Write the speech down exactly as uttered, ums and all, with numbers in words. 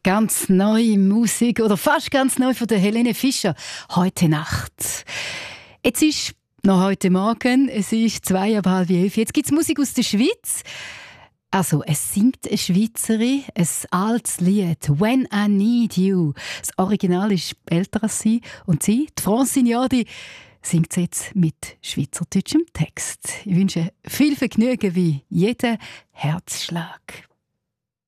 Ganz neue Musik oder fast ganz neu von der Helene Fischer. Heute Nacht. Jetzt ist noch heute Morgen, es ist zwei ab halb elf. Jetzt gibt es Musik aus der Schweiz. Also, es singt eine Schweizerin, ein altes Lied, «When I Need You». Das Original ist älter als sie. Und sie, die Francine Jordi, singt es jetzt mit schweizerdeutschem Text. Ich wünsche viel Vergnügen wie jeden Herzschlag.